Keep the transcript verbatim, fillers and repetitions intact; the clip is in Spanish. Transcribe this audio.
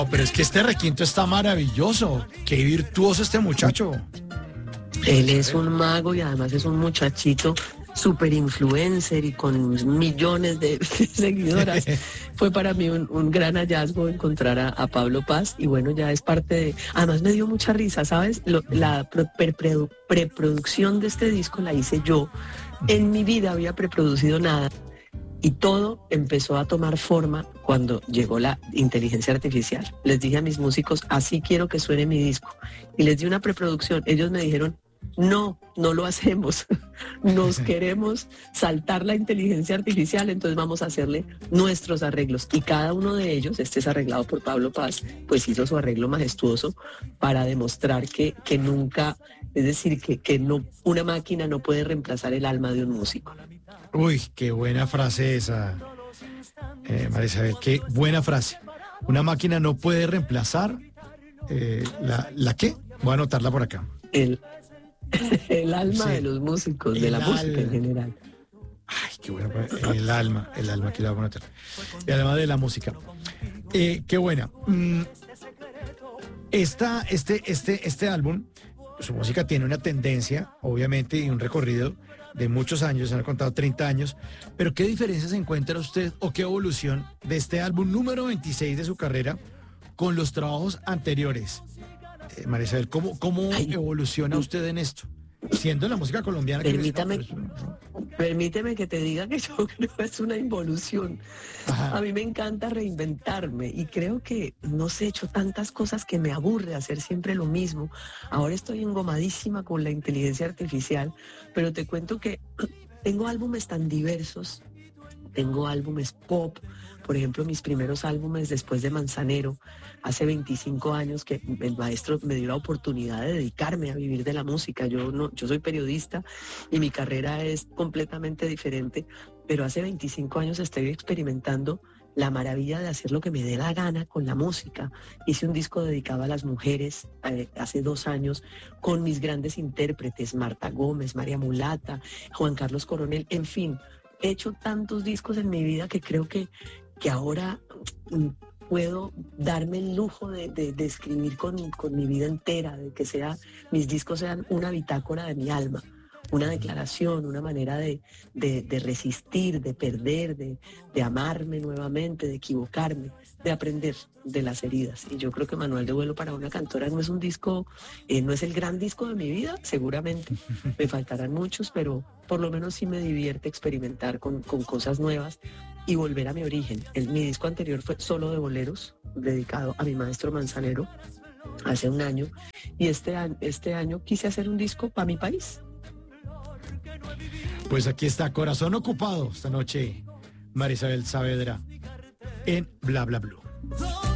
No, pero es que este requinto está maravilloso. Qué virtuoso este muchacho. Él es un mago y además es un muchachito super influencer y con millones de seguidoras. Fue para mí un, un gran hallazgo encontrar a, a Pablo Paz y bueno, ya es parte de... Además me dio mucha risa, ¿sabes? Lo, la pre, pre, pre, preproducción de este disco la hice yo. En mi vida había preproducido nada. Y todo empezó a tomar forma cuando llegó la inteligencia artificial. Les dije a mis músicos, así quiero que suene mi disco. Y les di una preproducción. Ellos me dijeron, no, no lo hacemos. Nos queremos saltar la inteligencia artificial, entonces vamos a hacerle nuestros arreglos. Y cada uno de ellos, este es arreglado por Pablo Paz, pues hizo su arreglo majestuoso para demostrar que, que nunca, es decir, que, que no, una máquina no puede reemplazar el alma de un músico. Uy, qué buena frase esa, eh, María Isabel, qué buena frase. Una máquina no puede reemplazar, eh, ¿la, ¿la qué? Voy a anotarla por acá. El, el alma Sí, de los músicos, de el la al... música en general. Ay, qué bueno, el alma, el alma, aquí la voy a anotar. El alma de la música. Eh, qué buena. Mm, esta, este, este, este álbum, su música tiene una tendencia, obviamente, y un recorrido de muchos años, se han contado treinta años, pero ¿qué diferencias encuentra usted o qué evolución de este álbum número veintiséis de su carrera con los trabajos anteriores? Eh, María Isabel, ¿cómo, cómo Ay, evoluciona usted en esto? Siendo la música colombiana... Que permítame, no, pero eso no. permíteme que te diga que yo creo que es una involución. Ajá. A mí me encanta reinventarme y creo que no sé, he hecho tantas cosas que me aburre hacer siempre lo mismo. Ahora estoy engomadísima con la inteligencia artificial, pero te cuento que tengo álbumes tan diversos. Tengo álbumes pop, por ejemplo, mis primeros álbumes después de Manzanero, hace veinticinco años que el maestro me dio la oportunidad de dedicarme a vivir de la música. Yo no, yo soy periodista y mi carrera es completamente diferente, pero hace veinticinco años estoy experimentando la maravilla de hacer lo que me dé la gana con la música. Hice un disco dedicado a las mujeres eh, hace dos años con mis grandes intérpretes, Marta Gómez, María Mulata, Juan Carlos Coronel, en fin. He hecho tantos discos en mi vida que creo que, que ahora mm, puedo darme el lujo de, de, de escribir con, con mi vida entera, de que sea, mis discos sean una bitácora de mi alma, una declaración, una manera de, de, de resistir, de perder, de, de amarme nuevamente, de equivocarme, de aprender de las heridas. Y yo creo que Manual de Vuelo para una cantora no es un disco, eh, no es el gran disco de mi vida, seguramente me faltarán muchos, pero por lo menos sí me divierte experimentar con, con cosas nuevas y volver a mi origen. El, mi disco anterior fue solo de boleros, dedicado a mi maestro Manzanero, hace un año, y este, este año quise hacer un disco para mi país. Pues aquí está, Corazón Ocupado, esta noche, María Isabel Saavedra, en Bla Bla Blue.